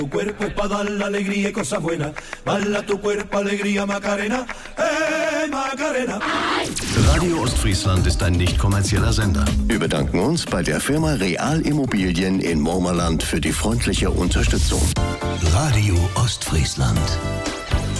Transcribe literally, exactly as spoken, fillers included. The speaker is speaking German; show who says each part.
Speaker 1: Tu cuerpo es para dar la alegría y cosas buenas. Bala tu cuerpo, alegría, Macarena. Hey, Macarena.
Speaker 2: Radio Ostfriesland ist ein nicht kommerzieller Sender.
Speaker 3: Wir bedanken uns bei der Firma Real Immobilien in Murmerland für die freundliche Unterstützung.
Speaker 2: Radio Ostfriesland.